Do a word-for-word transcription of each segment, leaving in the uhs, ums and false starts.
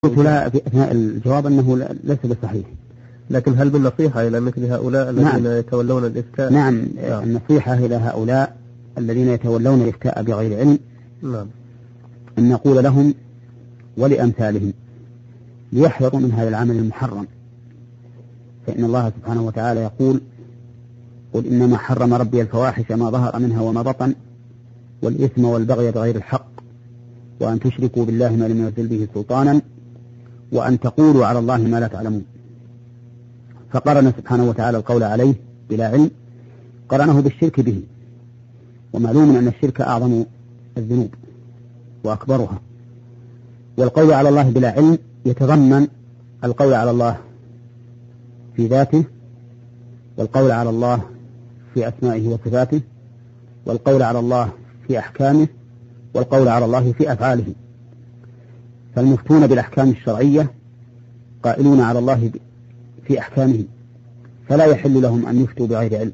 قلت لا في أثناء الجواب أنه ليس بصحيح. لكن هل بالنصيحة إلى مثل هؤلاء الذين نعم. يتولون الإفتاء؟ نعم. نعم النصيحة إلى هؤلاء الذين يتولون الإفتاء بغير علم نعم. أن نقول لهم ولأمثالهم ليحذروا من هذا العمل المحرم، فإن الله سبحانه وتعالى يقول: قل إنما حرم ربي الفواحش ما ظهر منها وما بطن والإثم والبغي بغير الحق وأن تشركوا بالله ما لم ينزل به سلطانا وأن تقولوا على الله ما لا تعلمون. فقرن سبحانه وتعالى القول عليه بلا علم قرنه بالشرك به، ومعلوم أن الشرك أعظم الذنوب وأكبرها، والقول على الله بلا علم يتضمن القول على الله في ذاته، والقول على الله في أسمائه وصفاته، والقول على الله في أحكامه، والقول على الله في أفعاله. فالمفتون بالأحكام الشرعية قائلون على الله في أحكامه، فلا يحل لهم أن يفتوا بغير علم.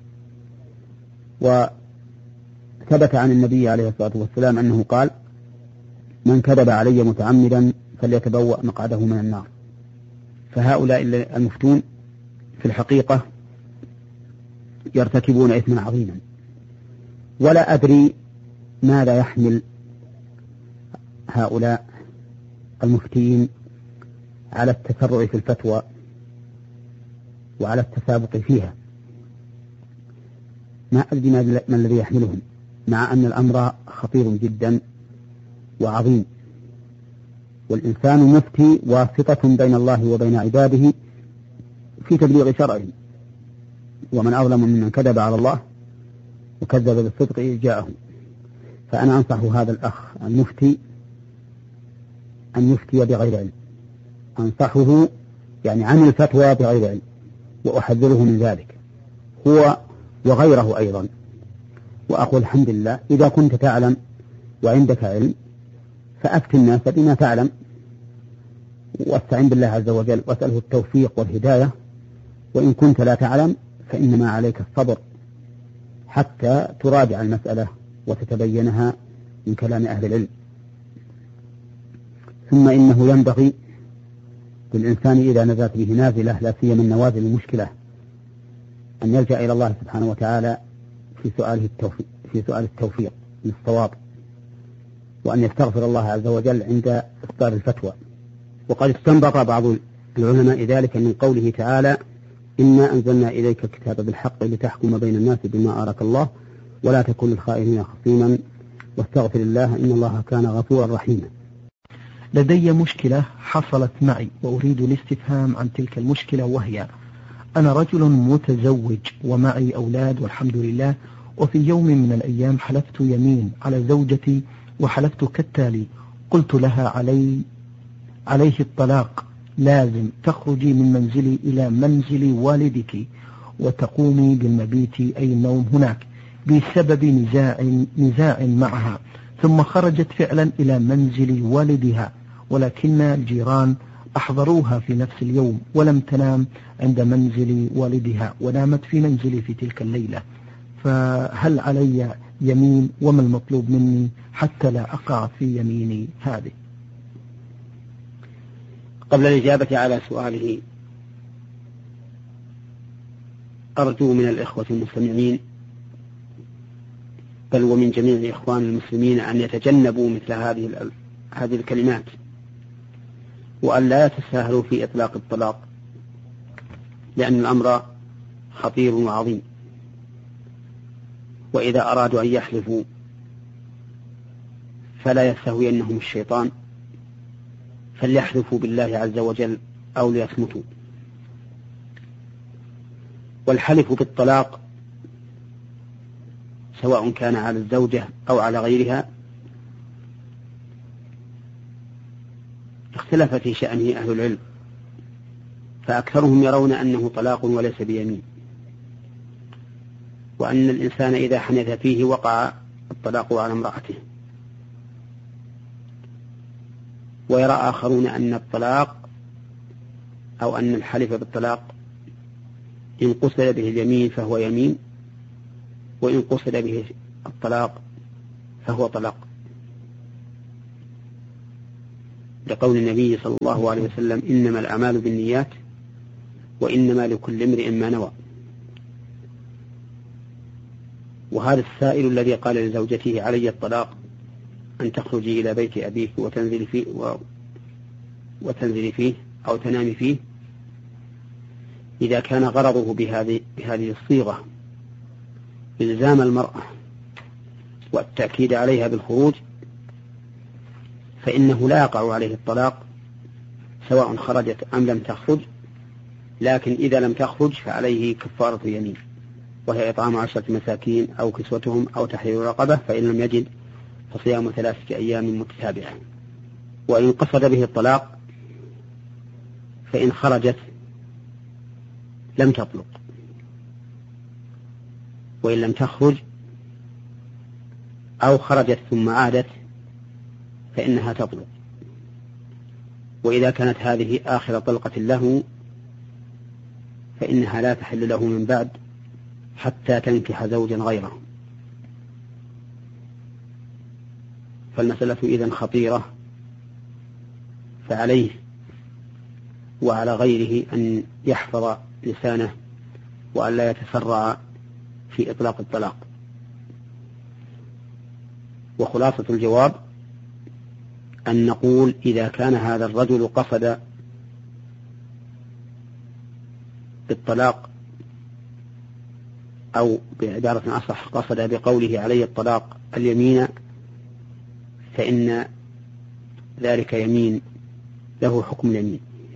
وثبت عن النبي عليه الصلاة والسلام أنه قال: من كذب علي متعمدا فليتبوأ مقعده من النار. فهؤلاء المفتون في الحقيقة يرتكبون إثما عظيما، ولا أدري ماذا يحمل هؤلاء المفتين على التسرع في الفتوى وعلى التسابق فيها. ما أدري ما الذي يحملهم، مع أن الأمر خطير جدا وعظيم، والإنسان مفتي واسطة بين الله وبين عباده في تبليغ شرعه، ومن أظلم ممن كذب على الله وكذب بالصدق إذ جاءه. فأنا أنصح هذا الأخ المفتي أن يفتي بغير علم، أنصحه يعني عن الفتوى بغير علم، وأحذره من ذلك هو وغيره أيضا. وأقول الحمد لله إذا كنت تعلم وعندك علم فأفتي الناس بما تعلم، واستعن بالله عز وجل واسأله التوفيق والهداية. وإن كنت لا تعلم فإنما عليك الصبر حتى تراجع المسألة وتتبينها من كلام أهل العلم. ثم إنه ينبغي للإنسان إذا نزلت به نازلة، لا سيما النوازل المشكلة، أن يلجأ إلى الله سبحانه وتعالى في سؤاله التوفيق في سؤال التوفيق للصواب، وأن يستغفر الله عز وجل عند إصدار الفتوى. وقد استنبط بعض العلماء ذلك من قوله تعالى: إنا أنزلنا إليك الكتاب بالحق لتحكم بين الناس بما أراك الله ولا تكن للخائنين خصيما واستغفر الله إن الله كان غفورا رحيما. لدي مشكلة حصلت معي وأريد الاستفهام عن تلك المشكلة، وهي: أنا رجل متزوج ومعي أولاد والحمد لله، وفي يوم من الأيام حلفت يمين على زوجتي وحلفت كالتالي: قلت لها علي عليه الطلاق، لازم تخرجي من منزلي إلى منزل والدك وتقومي بالمبيت أي النوم هناك، بسبب نزاع نزاع معها. ثم خرجت فعلا إلى منزل والدها، ولكن الجيران أحضروها في نفس اليوم ولم تنام عند منزل والدها ونامت في منزلي في تلك الليلة، فهل علي يمين وما المطلوب مني حتى لا أقع في يميني هذه؟ قبل الإجابة على سؤاله أرجو من الإخوة المستمعين بل ومن جميع إخوان المسلمين أن يتجنبوا مثل هذه هذه الكلمات، وأن لا يتساهلوا في إطلاق الطلاق، لأن الأمر خطير وعظيم. وإذا أرادوا أن يحلفوا فلا يستهوينهم الشيطان، فليحلفوا بالله عز وجل أو ليصمتوا. والحلف بالطلاق سواء كان على الزوجة أو على غيرها اختلف في شأنه أهل العلم، فأكثرهم يرون أنه طلاق وليس بيمين، وأن الإنسان إذا حنث فيه وقع الطلاق على امرأته. ويرى آخرون أن الطلاق أو أن الحلف بالطلاق إن قصد به اليمين فهو يمين، وإن قصد به الطلاق فهو طلاق. لقول النبي صلى الله عليه وسلم إنما الأعمال بالنيات وإنما لكل امرئ ما نوى. وهذا السائل الذي قال لزوجته علي الطلاق أن تخرجي إلى بيت أبيك وتنزلي فيه, و... وتنزلي فيه أو تنامي فيه، إذا كان غرضه بهذه, بهذه الصيغة إلزام المرأة والتأكيد عليها بالخروج فإنه لا يقع عليه الطلاق سواء خرجت أم لم تخرج، لكن إذا لم تخرج فعليه كفارة يمين، وهي إطعام عشرة مساكين أو كسوتهم أو تحرير رقبة، فإن لم يجد فصيام ثلاثة أيام متتابعة. وإن قصد به الطلاق فإن خرجت لم تطلق، وإن لم تخرج أو خرجت ثم عادت فإنها تطلق. وإذا كانت هذه آخر طلقة له فإنها لا تحل له من بعد حتى تنكح زوجا غيره. فالمسألة إذن خطيرة، فعليه وعلى غيره أن يحفظ لسانه وأن لا يتسرع في إطلاق الطلاق. وخلاصة الجواب أن نقول إذا كان هذا الرجل قصد بالطلاق، أو بعبارة أصح قصد بقوله علي الطلاق اليمين، فإن ذلك يمين له حكم اليمين،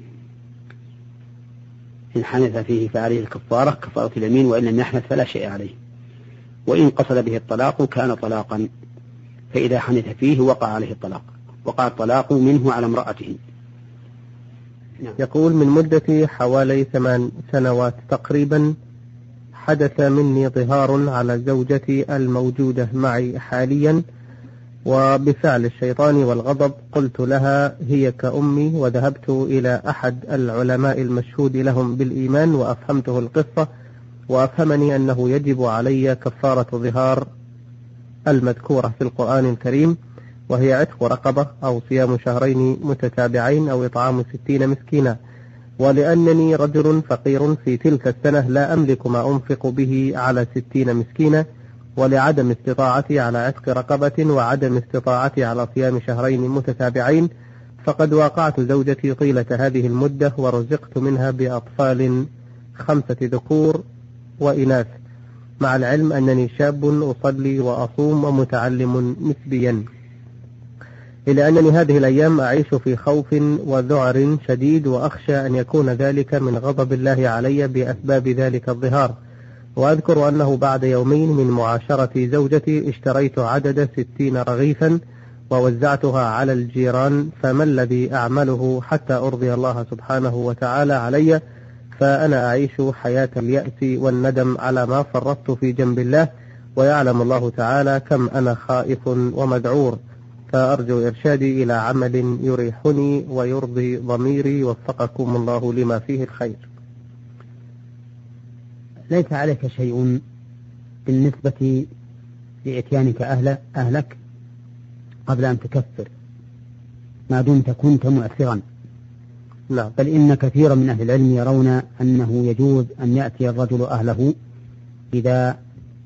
إن حنث فيه فعليه الكفارة كفارة اليمين، وإن لم يحنث فلا شيء عليه. وإن قصد به الطلاق كان طلاقا، فإذا حنث فيه وقع عليه الطلاق، وقع الطلاق منه على امرأته. نعم. يقول من مدة حوالي ثمان سنوات تقريبا حدث مني ظهار على زوجتي الموجودة معي حاليا، وبفعل الشيطان والغضب قلت لها هي كأمي، وذهبت إلى أحد العلماء المشهود لهم بالإيمان وأفهمته القصة، وأفهمني أنه يجب علي كفارة ظهار المذكورة في القرآن الكريم، وهي عتق رقبة أو صيام شهرين متتابعين أو إطعام ستين مسكينا. ولأنني رجل فقير في تلك السنة لا أملك ما أنفق به على ستين مسكينا، ولعدم استطاعتي على عتق رقبة وعدم استطاعتي على صيام شهرين متتابعين، فقد واقعت زوجتي طيلة هذه المدة ورزقت منها بأطفال خمسة ذكور وإناث، مع العلم أنني شاب أصلي وأصوم ومتعلم نسبيا، إلا أنني هذه الأيام أعيش في خوف وذعر شديد، وأخشى أن يكون ذلك من غضب الله علي بأسباب ذلك الظهار. وأذكر أنه بعد يومين من معاشرة زوجتي اشتريت عدد ستين رغيفا ووزعتها على الجيران، فما الذي أعمله حتى أرضي الله سبحانه وتعالى علي؟ فأنا أعيش حياة اليأس والندم على ما فرطت في جنب الله، ويعلم الله تعالى كم أنا خائف ومذعور، فأرجو إرشادي إلى عمل يريحني ويرضي ضميري، وفقكم الله لما فيه الخير. ليس عليك شيء بالنسبة لإتيانك أهل أهلك قبل أن تكفر ما دمت كنت مؤثرا. لا. بل إن كثيرا من أهل العلم يرون أنه يجوز أن يأتي الرجل أهله إذا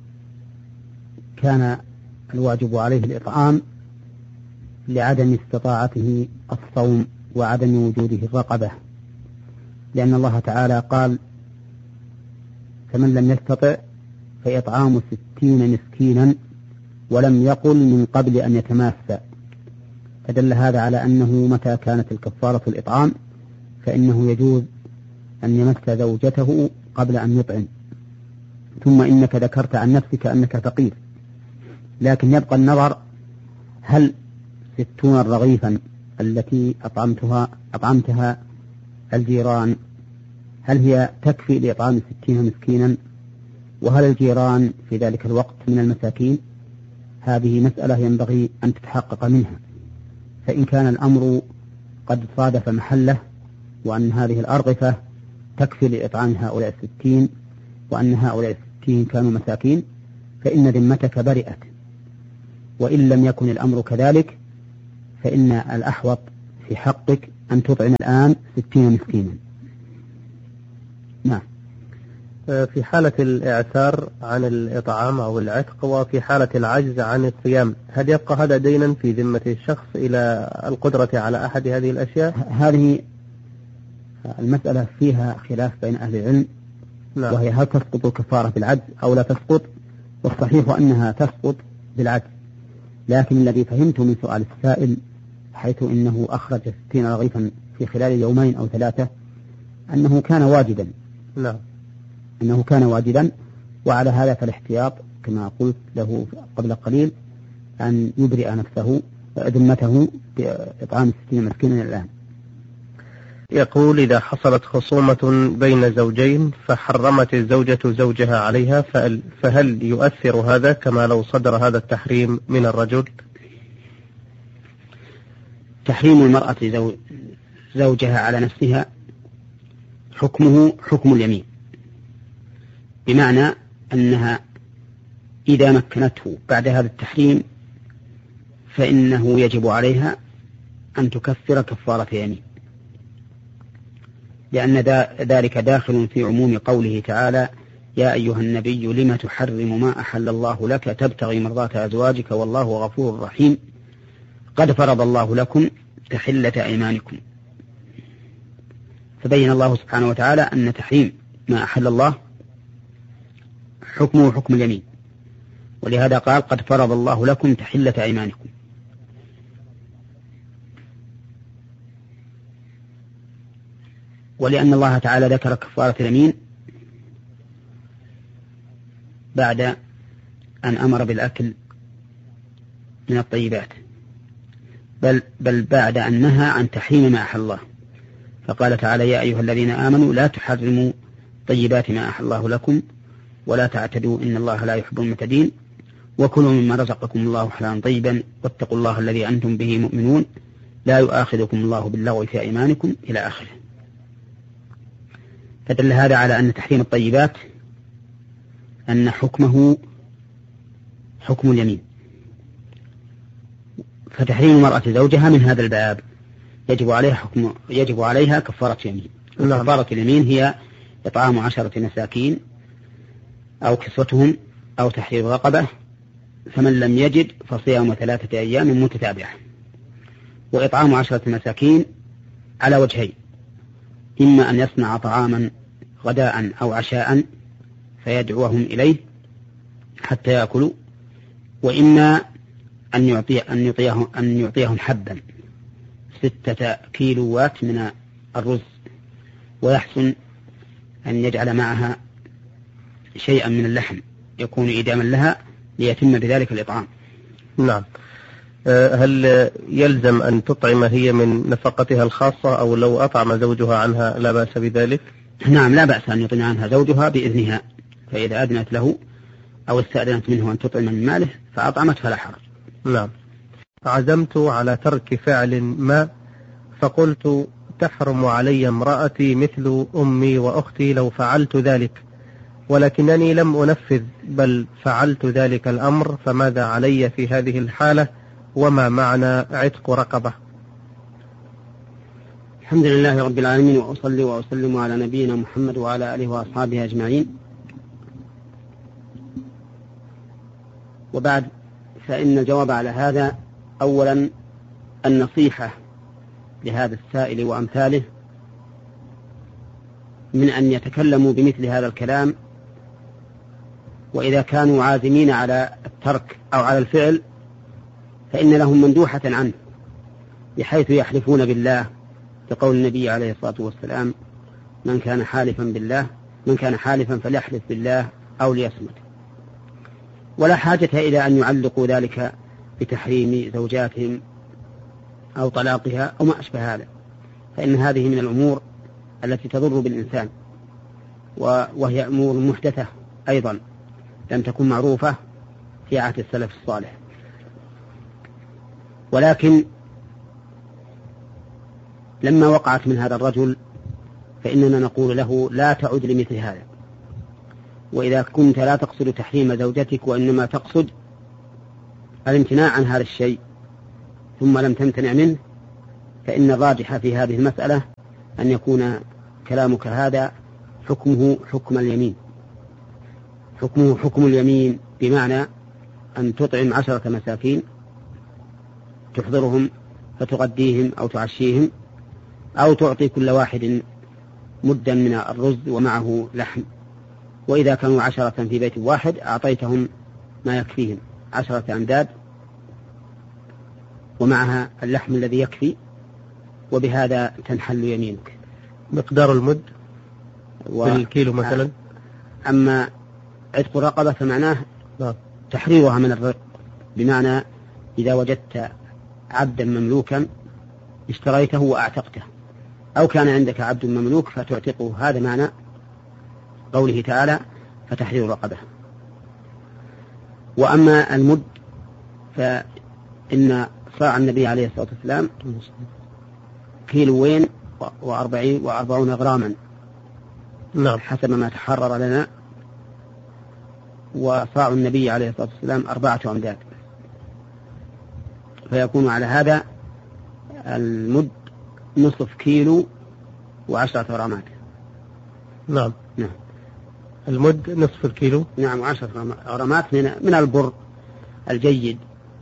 كان الواجب عليه الإطعام لعدم استطاعته الصوم وعدم وجوده الرقبة، لأن الله تعالى قال فمن لم يستطع فإطعام ستين مسكينا، ولم يقل من قبل أن يتماسى، فدل هذا على أنه متى كانت الكفارة الإطعام فإنه يجوز أن يمس زوجته قبل أن يطعم. ثم إنك ذكرت عن نفسك أنك فقير، لكن يبقى النظر هل ستون رغيفا التي أطعمتها أطعمتها الجيران هل هي تكفي لإطعام ستين مسكينا، وهل الجيران في ذلك الوقت من المساكين؟ هذه مسألة ينبغي أن تتحقق منها. فإن كان الأمر قد صادف محله وأن هذه الأرغفة تكفي لإطعام هؤلاء الستين وأن هؤلاء الستين كانوا مساكين فإن ذمتك برئت. وإن لم يكن الأمر كذلك فإن الأحوط في حقك أن تطعم الآن ستين مسكينا. نعم. في حالة الإعسار عن الإطعام أو العتق وفي حالة العجز عن الصيام، هل يبقى هذا دينا في ذمة الشخص إلى القدرة على أحد هذه الأشياء؟ هذه المسألة فيها خلاف بين أهل العلم. نعم. وهي هل تسقط الكفارة بالعجز أو لا تسقط؟ والصحيح أنها تسقط بالعجز، لكن الذي فهمته من سؤال السائل حيث إنه أخرج ستين رغيفا في خلال يومين أو ثلاثة أنه كان واجدا. نعم. أنه كان واجدا، وعلى هذا فالاحتياط كما قلت له قبل قليل أن يبرئ نفسه ذمته بإطعام ستين مسكينا الآن. يقول: إذا حصلت خصومة بين زوجين فحرمت الزوجة زوجها عليها، فهل يؤثر هذا كما لو صدر هذا التحريم من الرجل؟ تحريم المرأة زوجها على نفسها حكمه حكم اليمين، بمعنى أنها إذا مكنته بعد هذا التحريم فإنه يجب عليها أن تكفر كفارة يمين، لأن ذلك داخل في عموم قوله تعالى: يا أيها النبي لم تحرم ما أحل الله لك تبتغي مرضات أزواجك والله غفور رحيم قد فرض الله لكم تحلة أيمانكم. فبين الله سبحانه وتعالى أن تحريم ما أحل الله حكمه حكم اليمين، ولهذا قال: قد فرض الله لكم تحلة أيمانكم. ولأن الله تعالى ذكر كفارة اليمين بعد أن أمر بالأكل من الطيبات، بل, بل بعد أن نهى عن تحريم ما أحل الله، فقال تعالى: يا أيها الذين آمنوا لا تحرموا طيبات ما أحل الله لكم ولا تعتدوا إن الله لا يحب المعتدين وكلوا مما رزقكم الله حلالا طيبا واتقوا الله الذي أنتم به مؤمنون لا يؤاخذكم الله باللغو في أيمانكم إلى آخره. فدل هذا على أن تحريم الطيبات أن حكمه حكم اليمين، فتحريم المرأة زوجها من هذا الباب يجب عليها حكم يجب عليها كفارة يمين. كفارة اليمين هي إطعام عشرة مساكين أو كسوتهم أو تحرير رقبة، فمن لم يجد فصيام ثلاثة أيام متتابعة. وإطعام عشرة مساكين على وجهين: إما أن يصنع طعاما غداء أو عشاء فيدعوهم إليه حتى يأكلوا، وإما أن يعطي أن يعطيهم أن يعطيهم حبا ستة كيلوات من الرز، ويحسن أن يجعل معها شيئا من اللحم يكون إداما لها ليتم بذلك الإطعام. نعم. هل يلزم أن تطعم هي من نفقتها الخاصة، أو لو أطعم زوجها عنها لا بأس بذلك؟ نعم، لا بأس أن يطعم عنها زوجها بإذنها، فإذا أذنت له أو استأذنت منه أن تطعم من ماله فأطعمت فلا حرج. نعم. عزمت على ترك فعل ما فقلت تحرم علي امرأتي مثل أمي وأختي لو فعلت ذلك، ولكنني لم أنفذ بل فعلت ذلك الأمر، فماذا علي في هذه الحالة؟ وما معنى عتق رقبة؟ الحمد لله رب العالمين، وأصلي وأسلم على نبينا محمد وعلى آله وأصحابه أجمعين، وبعد، فإن الجواب على هذا أولا النصيحة لهذا السائل وأمثاله من أن يتكلموا بمثل هذا الكلام، وإذا كانوا عازمين على الترك أو على الفعل فإن لهم مندوحة عنه، بحيث يحلفون بالله لقول النبي عليه الصلاة والسلام: من كان حالفا بالله من كان حالفا فليحلف بالله أو ليصمت. ولا حاجة إلى أن يعلقوا ذلك بتحريم زوجاتهم أو طلاقها أو ما أشبه هذا، فإن هذه من الأمور التي تضر بالإنسان، وهي أمور محدثة أيضا لم تكن معروفة في عهد السلف الصالح. ولكن لما وقعت من هذا الرجل فإننا نقول له: لا تعد لمثل هذا، وإذا كنت لا تقصد تحريم زوجتك وإنما تقصد الامتناع عن هذا الشيء ثم لم تمتنع منه، فإن الراجح في هذه المسألة أن يكون كلامك هذا حكمه حكم اليمين، حكمه حكم اليمين، بمعنى أن تطعم عشرة مساكين تحضرهم فتغديهم أو تعشيهم، أو تعطي كل واحد مدا من الرز ومعه لحم، وإذا كانوا عشرة في بيت واحد أعطيتهم ما يكفيهم عشرة أمداد ومعها اللحم الذي يكفي، وبهذا تنحل يمينك. مقدار المد و... بالكيلو مثلا. أما عتق الرقبة فمعناه تحريرها من الرق، بمعنى إذا وجدت عبدا مملوكا اشتريته وأعتقته، أو كان عندك عبد مملوك فتعتقه، هذا معنى قوله تعالى فتحرير رقبة. وأما المد فإن صاع النبي عليه الصلاة والسلام كيلوين وأربعين وأربعون غراما، نعم، حسب ما تحرر لنا، وصاع النبي عليه الصلاة والسلام أربعة أمداد، فيكون على هذا المد نصف كيلو وعشرة غرامات. نعم نعم، المد نصف الكيلو، نعم، وعشرة غرامات من من البر الجيد،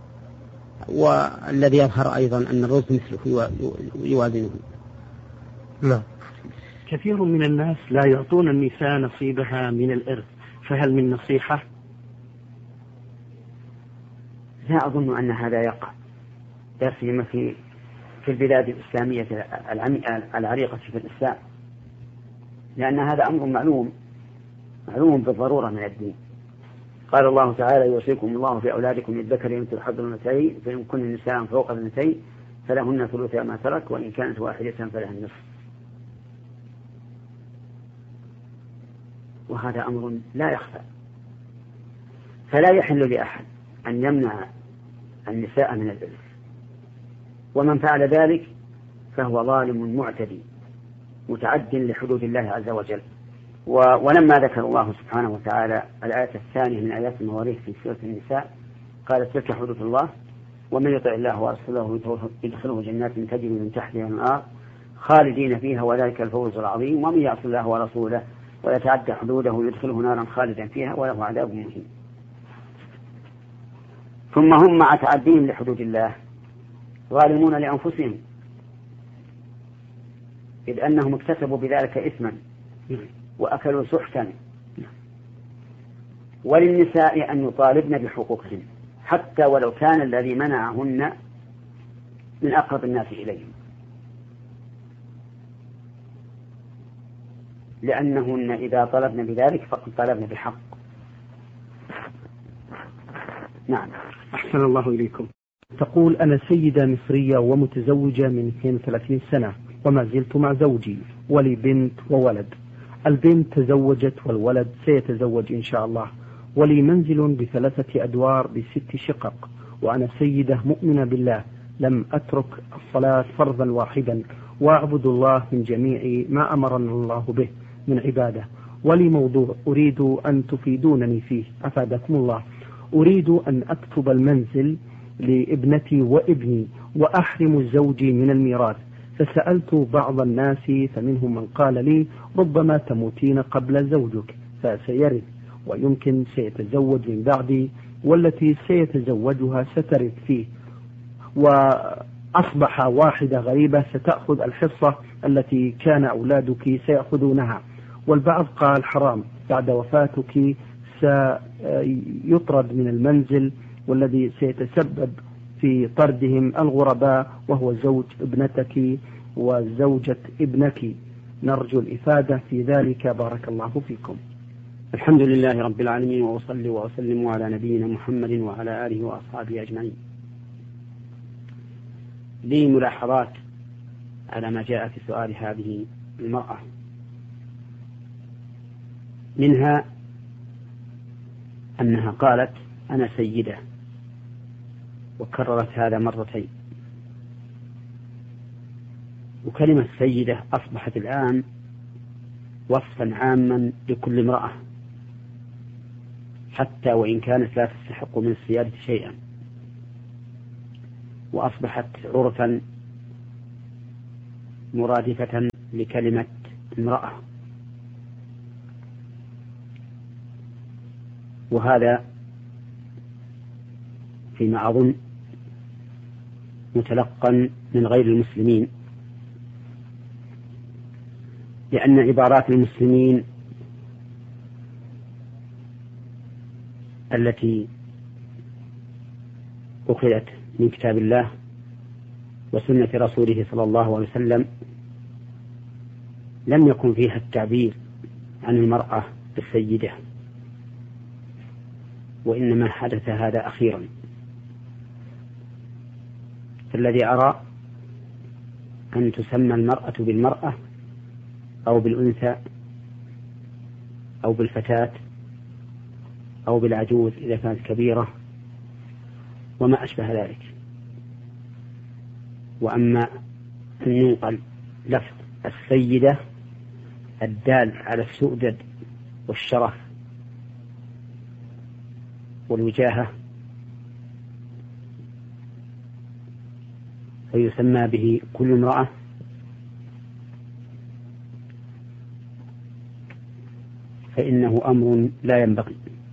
والذي يظهر أيضا أن الرز مثله يوازنه. نعم. كثير من الناس لا يعطون النساء نصيبها من الإرث، فهل من نصيحة؟ لا أظن أن هذا يقع، لا سيما في في البلاد الإسلامية العريقة في الإسلام، لأن هذا أمر معلوم معلوم بالضرورة من الدين. قال الله تعالى يوصيكم الله في أولادكم للذكر مثل حظ الأنثيين، فإن كن نساء فوق الاثنتين فلهن ثلث ما ترك، وإن كانت واحدة فلها النصف. وهذا أمر لا يخفى، فلا يحل لأحد أن يمنع النساء من الإرث، ومن فعل ذلك فهو ظالم معتدي متعد لحدود الله عز وجل. ولما ذكر الله سبحانه وتعالى الآية الثانية من آيات المواريث في سورة النساء قال تلك حدود الله ومن يطع الله ورسوله يدخله جنات تجري من تحتها الأنهار خالدين فيها وذلك الفوز العظيم، ومن يعص الله ورسوله ويتعدى حدوده يدخله نارا خالدا فيها وله عذاب مهين. ثم هم مع تعديهم لحدود الله ظالمون لأنفسهم، إذ أنهم اكتسبوا بذلك إثما وأكلوا سحتا. وللنساء أن يطالبن بحقوقهن حتى ولو كان الذي منعهن من أقرب الناس إليهم، لأنهن إذا طلبن بذلك فقد طلبن بحق. نعم. أحسن الله إليكم. تقول أنا سيدة مصرية ومتزوجة من اثنين وثلاثين سنة وما زلت مع زوجي ولي بنت وولد. البنت تزوجت والولد سيتزوج إن شاء الله، ولي منزل بثلاثة أدوار بست شقق، وأنا سيدة مؤمنة بالله لم أترك الصلاة فرضا واحدا، وأعبد الله من جميع ما أمرنا الله به من عبادة. ولي موضوع أريد أن تفيدونني فيه أفادكم الله. أريد أن أكتب المنزل لابنتي وابني وأحرم زوجي من الميراث، فسألت بعض الناس فمنهم من قال لي ربما تموتين قبل زوجك فسيرث ويمكن سيتزوج من بعدي، والتي سيتزوجها سترث فيه، وأصبح واحدة غريبة ستأخذ الحصة التي كان أولادك سيأخذونها. والبعض قال حرام بعد وفاتك سيطرد من المنزل، والذي سيتسبب في طردهم الغرباء وهو زوج ابنتك وزوجة ابنك. نرجو الإفادة في ذلك بارك الله فيكم. الحمد لله رب العالمين، وأصلي وأسلم على نبينا محمد وعلى آله وأصحابه أجمعين. لي ملاحظات على ما جاء في سؤال هذه المرأة، منها أنها قالت أنا سيدة، وكررت هذا مرتين. وكلمة سيدة أصبحت الآن وصفا عاما لكل امرأة، حتى وإن كانت لا تستحق من السيادة شيئا، وأصبحت عرفا مرادفة لكلمة امرأة، وهذا فيما أظن متلقا من غير المسلمين، لأن عبارات المسلمين التي أخذت من كتاب الله وسنة رسوله صلى الله عليه وسلم لم يكن فيها التعبير عن المرأة بالسيدة، وإنما حدث هذا أخيرا. فالذي أرى أن تسمى المرأة بالمرأة أو بالأنثى أو بالفتاة أو بالعجوز إذا كانت كبيرة وما أشبه ذلك. وأما أن ينقل لفظ السيدة الدال على السؤدد والشرف والوجاهة فيسمى به كل امرأة، فإنه أمر لا ينبغي.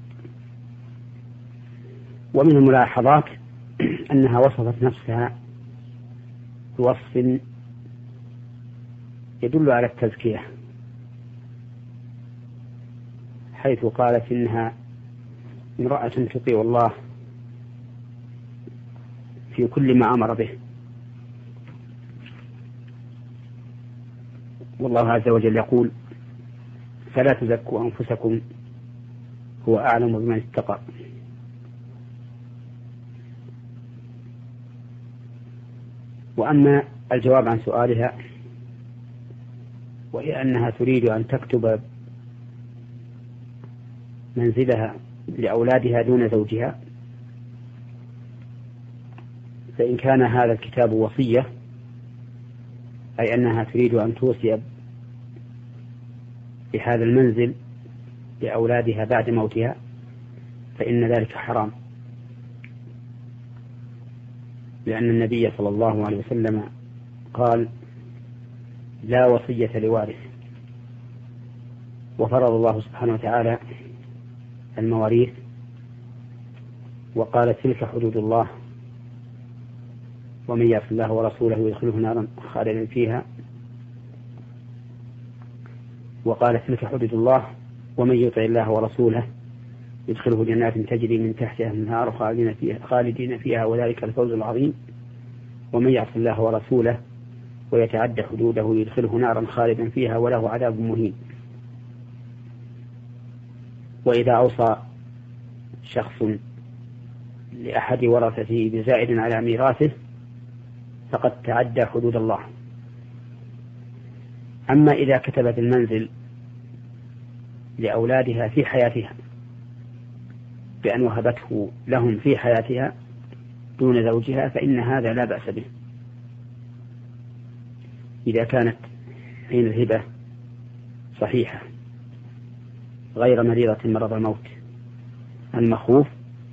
ومن الملاحظات أنها وصفت نفسها بوصف يدل على التزكية، حيث قالت إنها امرأة تطيع الله في كل ما أمر به، والله عز وجل يقول: فلا تزكوا أنفسكم هو أعلم بمن اتقى. وأما الجواب عن سؤالها وهي أنها تريد أن تكتب منزلها لأولادها دون زوجها، فإن كان هذا الكتاب وصية، أي أنها تريد أن توصي بهذا المنزل لأولادها بعد موتها، فإن ذلك حرام، لأن النبي صلى الله عليه وسلم قال: لا وصية لوارث. وفرض الله سبحانه وتعالى المواريث وقال: تلك حدود الله ومن يعص الله ورسوله يدخله نارا خالدا فيها، وقال: تلك حدود الله ومن يطع الله ورسوله يدخله جنات تجري من تحتها الأنهار خالدين فيها, خالدين فيها وذلك الفوز العظيم، ومن يعص الله ورسوله ويتعدى حدوده يدخله نارا خالدا فيها وله عذاب مهين. وإذا أوصى شخص لأحد ورثته بزائد على ميراثه فقد تعدى حدود الله. أما إذا كتبت المنزل لأولادها في حياتها بأن وهبته لهم في حياتها دون زوجها فإن هذا لا بأس به، إذا كانت حين الهبة صحيحة غير مريضة مرض الموت المخوف،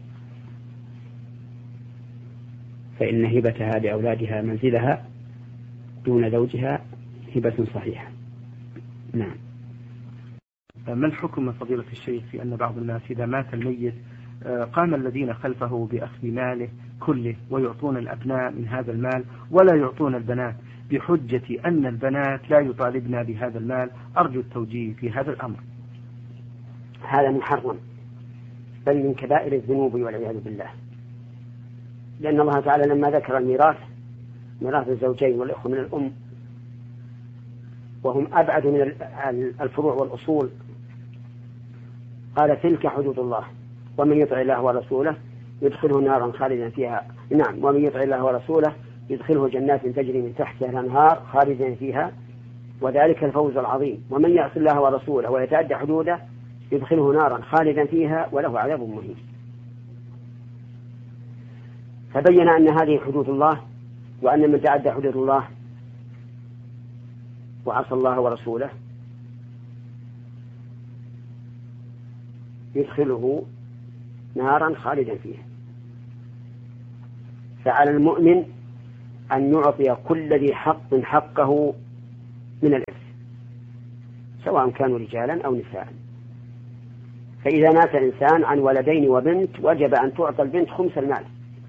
فإن هبتها لأولادها منزلها دون زوجها هبة صحيحة. نعم. ما الحكم فضيلة الشيخ في أن بعض الناس إذا مات الميت قام الذين خلفه بأخذ ماله كله ويعطون الأبناء من هذا المال ولا يعطون البنات بحجة أن البنات لا يطالبن بهذا المال؟ أرجو التوجيه في هذا الأمر. هذا محرم، بل من كبائر الذنوب والعياذ بالله، لأن الله تعالى لما ذكر الميراث ميراث الزوجين والإخوة من الأم وهم أبعد من الفروع والأصول قال: تلك حدود الله ومن يطع الله ورسوله يدخله نارا خالدا فيها. نعم، ومن يطع الله ورسوله يدخله جنات تجري من تحتها الأنهار خالدا فيها وذلك الفوز العظيم، ومن يعص الله ورسوله ويتعدى حدوده يدخله نارا خالدا فيها وله عذاب مهين. فبين أن هذه حدود الله، وأن من تعدى حدود الله وعصى الله ورسوله يدخله نارا خالدا فيها. فعلى المؤمن أن يعطي كل ذي حق حقه من الإرث سواء كانوا رجالا أو نساء. فإذا مات الإنسان عن ولدين وبنت وجب أن تعطى البنت خمس المال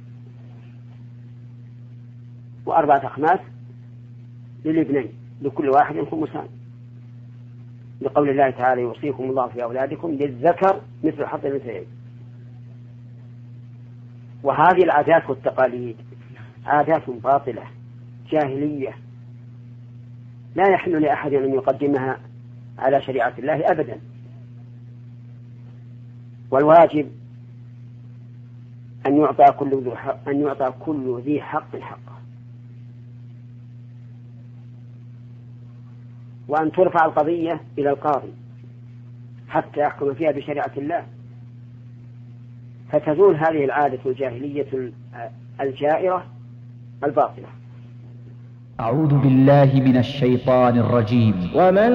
وأربعة أخماس للابنين لكل واحد خمسان، لقول الله تعالى يوصيكم الله في أولادكم للذكر مثل حظ الأنثيين. وهذه العادات والتقاليد عادات باطلة جاهلية لا يحل لأحد أن يقدمها على شريعة الله أبدا. والواجب أن يعطى كل ذي حق أن يعطى كل ذي حق حقه، وأن ترفع القضية إلى القاضي حتى يحكم فيها بشريعة الله، فتزول هذه العادة الجاهلية الجائرة الباطلة. أعوذ بالله من الشيطان الرجيم. ومن